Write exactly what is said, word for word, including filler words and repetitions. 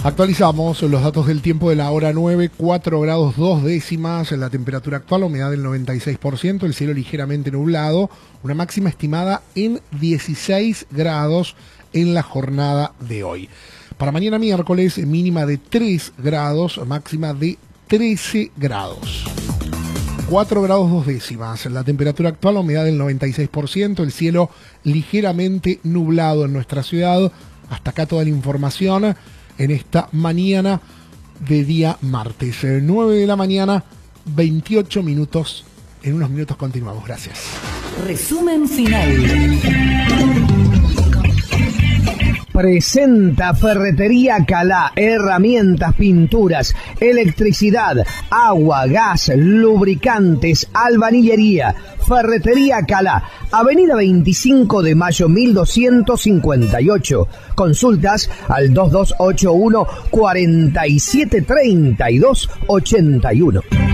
Actualizamos los datos del tiempo de la hora nueve, cuatro grados dos décimas, en la temperatura actual, humedad del noventa y seis por ciento, el cielo ligeramente nublado, una máxima estimada en dieciséis grados en la jornada de hoy. Para mañana miércoles, mínima de tres grados, máxima de trece grados. cuatro grados dos décimas, en la temperatura actual, humedad del noventa y seis por ciento, el cielo ligeramente nublado en nuestra ciudad. Hasta acá toda la información en esta mañana de día martes, nueve de la mañana, veintiocho minutos. En unos minutos continuamos. Gracias. Resumen final. Presenta Ferretería Calá, herramientas, pinturas, electricidad, agua, gas, lubricantes, albañilería. Ferretería Calá, Avenida veinticinco de mayo mil doscientos cincuenta y ocho. Consultas al dos dos ocho uno, cuarenta y siete treinta y dos ochenta y uno.